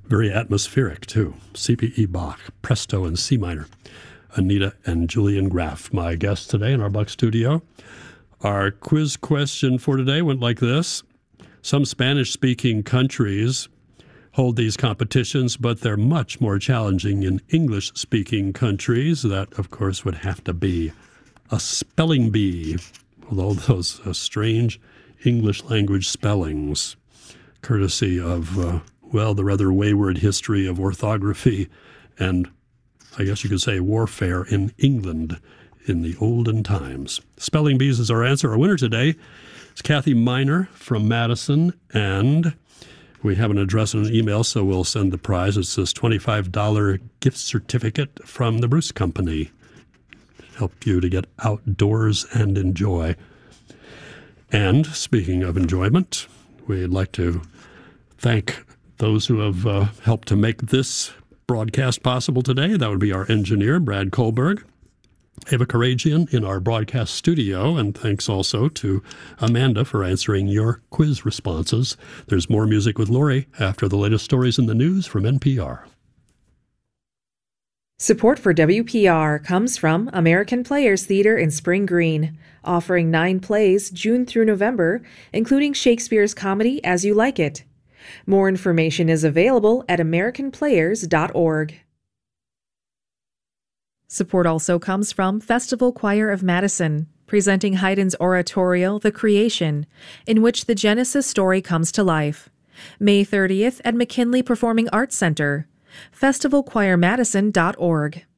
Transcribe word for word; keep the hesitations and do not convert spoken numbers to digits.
Very atmospheric, too. C P E Bach, Presto in C minor. Anita and Julian Graff, my guests today in our Buck studio. Our quiz question for today went like this. Some Spanish-speaking countries hold these competitions, but they're much more challenging in English-speaking countries. That, of course, would have to be a spelling bee, with all those uh, strange English language spellings, courtesy of, uh, well, the rather wayward history of orthography and, I guess you could say, warfare in England in the olden times. Spelling bees is our answer. Our winner today is Kathy Miner from Madison, and we have an address and an email, so we'll send the prize. It's this twenty-five dollars gift certificate from the Bruce Company. Help you to get outdoors and enjoy. And speaking of enjoyment, we'd like to thank those who have uh, helped to make this broadcast possible today. That would be our engineer, Brad Kohlberg, Ava Karagian in our broadcast studio, and thanks also to Amanda for answering your quiz responses. There's more music with Lori after the latest stories in the news from N P R. Support for W P R comes from American Players Theater in Spring Green, offering nine plays June through November, including Shakespeare's comedy As You Like It. More information is available at american players dot org. Support also comes from Festival Choir of Madison, presenting Haydn's oratorio The Creation, in which the Genesis story comes to life. May thirtieth at McKinley Performing Arts Center. festival choir madison dot org.